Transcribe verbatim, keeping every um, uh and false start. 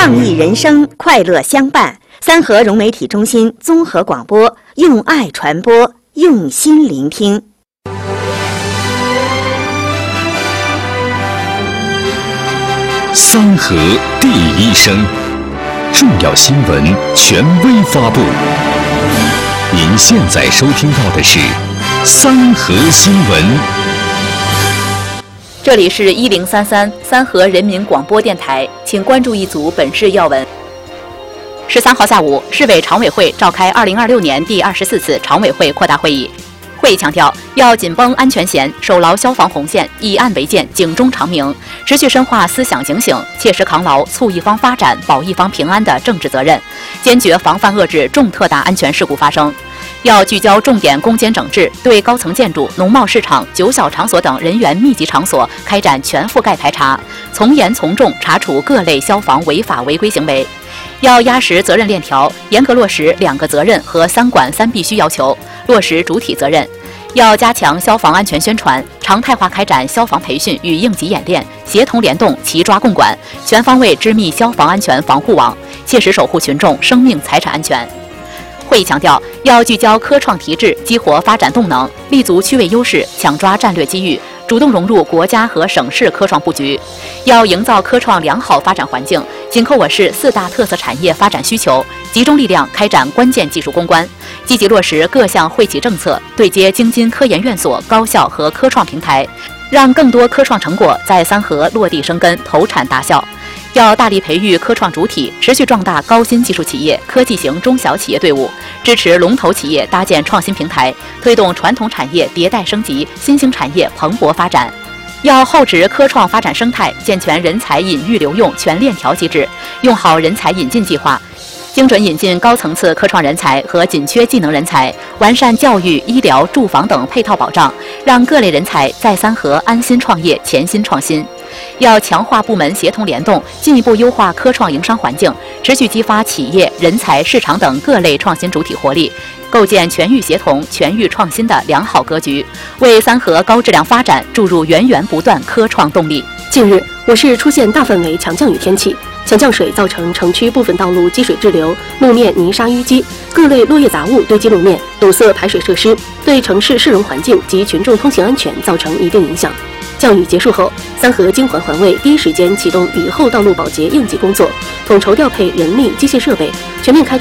倡议人生，快乐相伴。三河融媒体中心综合广播，用爱传播，用心聆听。 三河第一声，重要新闻权威发布。您现在收听到的是三河新闻。 这里是一零三三三河人民广播电台，请关注一组本市要闻。十三号下午，市委常委会召开二零二六年第二十四次常委会扩大会议。会议强调，要紧绷安全弦，守牢消防红线，以案为鉴，警钟长鸣，持续深化思想警醒，切实扛牢促一方发展、保一方平安的政治责任，坚决防范遏制重特大安全事故发生。要聚焦重点攻坚整治，对高层建筑、农贸市场、酒小场所等人员密集场所开展全覆盖排查，从严从重查处各类消防违法违规行为。要压实责任链条，严格落实两个责任和三管三必须要求，落实主体责任。要加强消防安全宣传，常态化开展消防培训与应急演练，协同联动，齐抓共管，全方位织密消防安全防护网，切实守护群众生命财产安全。会议强调，要聚焦科创提质，激活发展动能，立足区位优势，抢抓战略机遇，主动融入国家和省市科创布局。要营造科创良好发展环境，紧扣我市四大特色产业发展需求，集中力量开展关键技术攻关，积极落实各项惠企政策，对接京津科研院所、高校和科创平台，让更多科创成果在三河落地生根、投产达效。要大力培育科创主体，持续壮大高新技术企业、科技型中小企业队伍，支持龙头企业搭建创新平台，推动传统产业迭代升级、新兴产业蓬勃发展。要厚植科创发展生态，健全人才引育留用全链条机制，用好人才引进计划，精准引进高层次科创人才和紧缺技能人才，完善教育、医疗、住房等配套保障，让各类人才在三河安心创业、潜心创新。要强化部门协同联动，进一步优化科创营商环境，持续激发企业、人才、市场等各类创新主体活力，构建全域协同、全域创新的良好格局，为三河高质量发展注入源源不断科创动力。 近日，我市出现大范围强降雨天气，强降水造成城区部分道路积水滞留，路面泥沙淤积，各类落叶杂物堆积路面，堵塞排水设施，对城市市容环境及群众通行安全造成一定影响。降雨结束后，三河京环环卫第一时间启动雨后道路保洁应急工作，统筹调配人力、机械设备，全面开